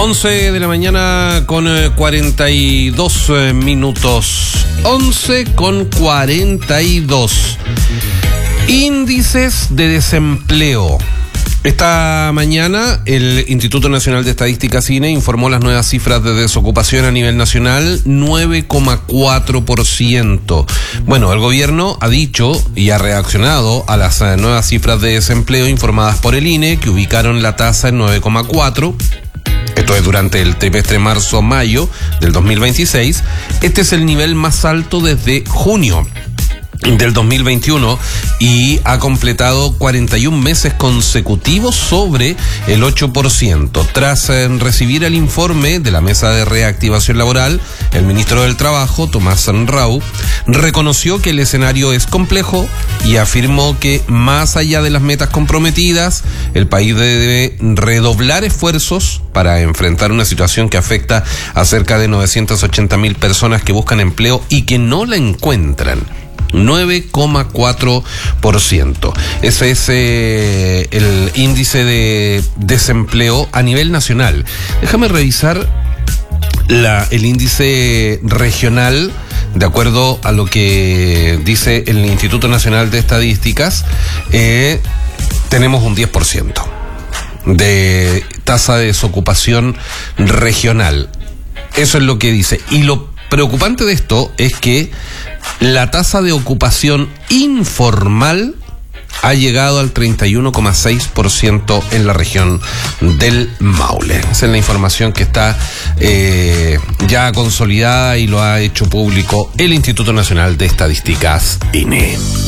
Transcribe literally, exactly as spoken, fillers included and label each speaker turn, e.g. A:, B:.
A: once de la mañana con cuarenta y dos minutos. once con cuarenta y dos. Índices de desempleo. Esta mañana el Instituto Nacional de Estadística CINE informó las nuevas cifras de desocupación a nivel nacional, nueve coma cuatro por ciento. Bueno, el gobierno ha dicho y ha reaccionado a las nuevas cifras de desempleo informadas por el I N E, que ubicaron la tasa en nueve coma cuatro. Esto es durante el trimestre marzo-mayo del dos mil veintiséis. Este es el nivel más alto desde junio del dos mil veintiuno y ha completado cuarenta y un meses consecutivos sobre el ocho por ciento. Tras eh, recibir el informe de la Mesa de Reactivación Laboral, el ministro del Trabajo, Tomás Rau, reconoció que el escenario es complejo y afirmó que más allá de las metas comprometidas, el país debe redoblar esfuerzos para enfrentar una situación que afecta a cerca de novecientas ochenta mil personas que buscan empleo y que no la encuentran. nueve coma cuatro por ciento. Ese es eh, el índice de desempleo a nivel nacional. Déjame revisar la, el índice regional. De acuerdo a lo que dice el Instituto Nacional de Estadísticas, eh, tenemos un diez por ciento de tasa de desocupación regional. Eso es lo que dice. Y lo preocupante de esto es que la tasa de ocupación informal ha llegado al treinta y uno coma seis por ciento en la región del Maule. Esa es la información que está eh, ya consolidada y lo ha hecho público el Instituto Nacional de Estadísticas, I N E.